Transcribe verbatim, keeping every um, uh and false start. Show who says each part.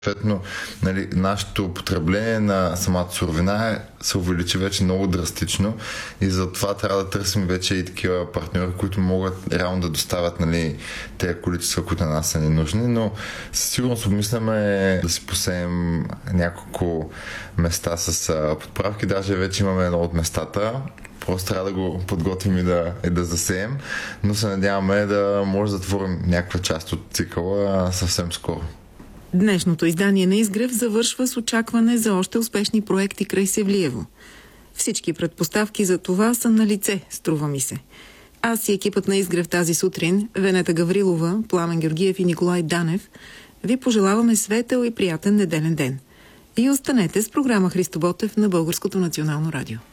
Speaker 1: Съответно, нали, нашето потребление на самата суровина се увеличи вече много драстично и затова трябва да търсим вече и такива партньори, които могат реално да доставят, нали, тези количества, които на нас са ни нужни, но със сигурност обмисляме да си посеем няколко места с подправки, даже вече имаме едно от местата. Просто трябва да го подготвим и да, и да засеем, но се надяваме да може да затворим някаква част от цикъла съвсем скоро.
Speaker 2: Днешното издание на Изгрев завършва с очакване за още успешни проекти край Севлиево. Всички предпоставки за това са на лице, струва ми се. Аз и екипът на Изгрев тази сутрин, Венета Гаврилова, Пламен Георгиев и Николай Данев, ви пожелаваме светъл и приятен неделен ден. И останете с програма Христо Ботев на Българското национално радио.